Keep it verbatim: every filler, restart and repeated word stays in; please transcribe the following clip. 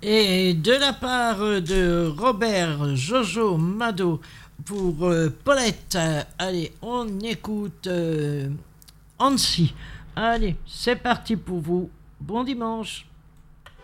Et de la part de Robert, Jojo, Mado, pour euh, Paulette, euh, allez, on écoute euh, Annecy. Allez, c'est parti pour vous. Bon dimanche.